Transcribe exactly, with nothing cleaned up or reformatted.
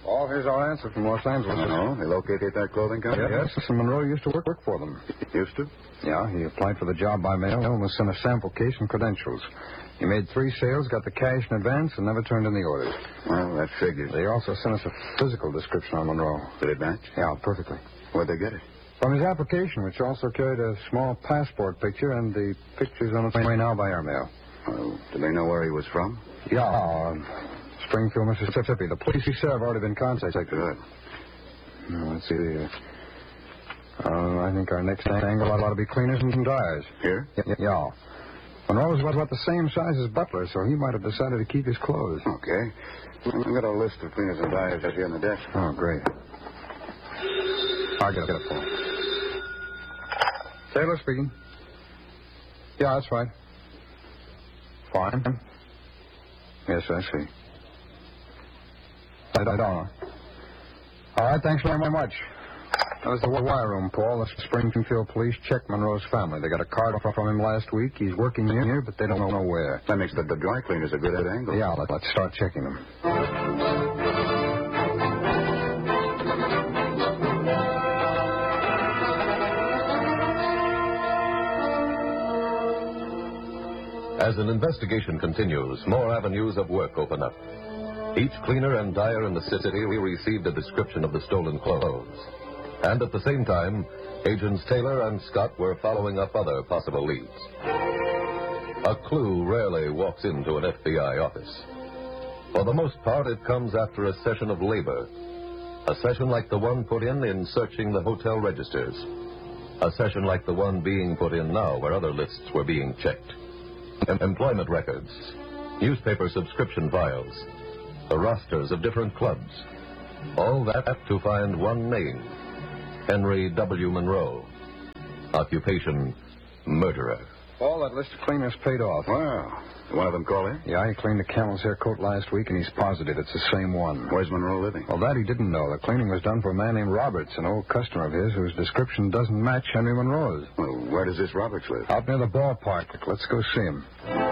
Paul, here's our answer from Los Angeles. No, they located that clothing company? Yes, Mister Monroe used to work, work for them. Used to? Yeah, he applied for the job by mail and was sent a sample case and credentials. He made three sales, got the cash in advance, and never turned in the orders. Well, that figures. They also sent us a physical description on Monroe. Did it match? Yeah, perfectly. Where'd they get it? From his application, which also carried a small passport picture, and the picture's on its way now by airmail. Well, do they know where he was from? Yeah, uh, Springfield, Mississippi. The police he said have already been contacted. Good. Now, let's see. Uh, uh, I think our next angle ought to be cleaners and dyers. Here? Yeah. yeah. Monroe was about the same size as Butler, so he might have decided to keep his clothes. Okay. I've got a list of cleaners and dyers right here on the desk. Oh, great. I'll get it, Paul. Taylor speaking. Yeah, that's right. Fine. Yes, I see. I don't know. All right, thanks very much. That was the wire room, Paul. The Springfield police checked Monroe's family. They got a card from him last week. He's working here, but they don't know where. That makes the, the dry cleaners a good head angle. Yeah, let, let's start checking them. As an investigation continues, more avenues of work open up. Each cleaner and dyer in the city received a description of the stolen clothes. And at the same time, Agents Taylor and Scott were following up other possible leads. A clue rarely walks into an F B I office. For the most part, it comes after a session of labor. A session like the one put in in searching the hotel registers. A session like the one being put in now where other lists were being checked. Em- employment records, newspaper subscription files, the rosters of different clubs. All that to find one name. Henry W. Monroe. Occupation, murderer. Paul, that list of cleaners paid off. Wow. One of them call in? Yeah, he cleaned the camel's hair coat last week, and he's positive it's the same one. Where's Monroe living? Well, that he didn't know. The cleaning was done for a man named Roberts, an old customer of his whose description doesn't match Henry Monroe's. Well, where does this Roberts live? Out near the ballpark. Let's go see him.